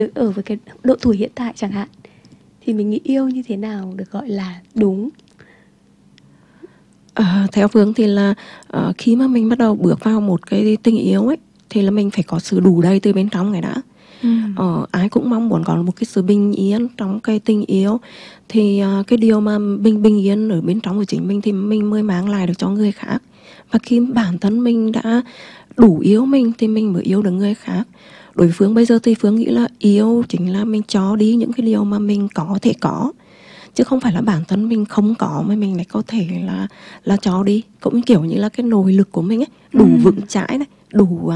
ở với cái độ tuổi hiện tại chẳng hạn, thì mình nghĩ yêu như thế nào được gọi là đúng? Theo Phương thì là khi mà mình bắt đầu bước vào một cái tình yêu ấy, thì là mình phải có sự đủ đầy từ bên trong cái đã. Ai cũng mong muốn có một cái sự bình yên trong cái tình yêu. Thì cái điều mà bình yên ở bên trong của chính mình thì mình mới mang lại được cho người khác. Và khi bản thân mình đã đủ yêu mình thì mình mới yêu được người khác. Đối với Phương bây giờ thì Phương nghĩ là yêu chính là mình cho đi những cái điều mà mình có thể có, chứ không phải là bản thân mình không có mà mình lại có thể là cho đi. Cũng kiểu như là cái nội lực của mình ấy đủ vững chãi này, đủ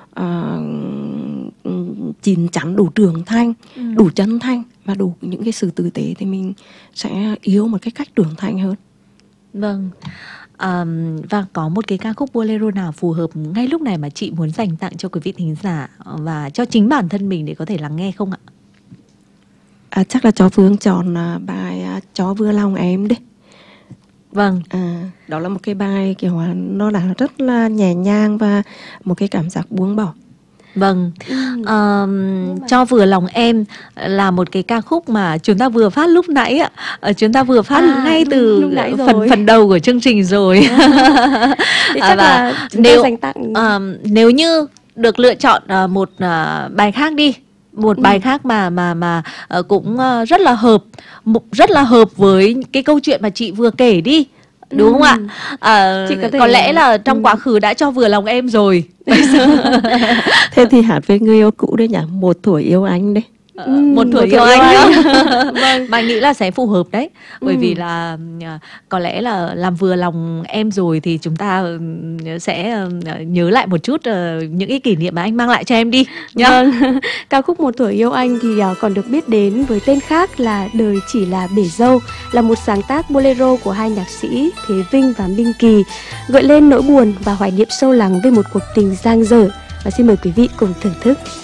chín chắn, đủ trưởng thành, đủ chân thành và đủ những cái sự tử tế thì mình sẽ yêu một cái cách trưởng thành hơn. Vâng. Và có một cái ca khúc bolero nào phù hợp ngay lúc này mà chị muốn dành tặng cho quý vị thính giả và cho chính bản thân mình để có thể lắng nghe không ạ? Chắc là cho Phương chọn bài Cho Vừa Lòng Em đi. Vâng. Đó là một cái bài kiểu nó đã rất là nhẹ nhàng và một cái cảm giác buông bỏ. Vâng. Cho Vừa Lòng Em là một cái ca khúc mà chúng ta vừa phát lúc nãy ạ. Chúng ta vừa phát ngay từ phần đầu của chương trình rồi. Thì chắc là dành tặng. Nếu như được lựa chọn một bài khác đi, một bài khác mà cũng rất là hợp với cái câu chuyện mà chị vừa kể đi, đúng không ạ? Có lẽ là trong quá khứ đã cho vừa lòng em rồi. Thế thì hát với người yêu cũ đấy nhỉ, Một Thuở Yêu Anh đấy. Một Thuở Yêu Anh. Vâng. Mà nghĩ là sẽ phù hợp đấy. Bởi vì là có lẽ là làm vừa lòng em rồi thì chúng ta sẽ nhớ lại một chút những cái kỷ niệm mà anh mang lại cho em đi nhá. Vâng. Ca khúc Một Thuở Yêu Anh thì còn được biết đến với tên khác là Đời Chỉ Là Bể Dâu, là một sáng tác bolero của hai nhạc sĩ Thế Vinh và Minh Kỳ, gợi lên nỗi buồn và hoài niệm sâu lắng về một cuộc tình dang dở. Và xin mời quý vị cùng thưởng thức.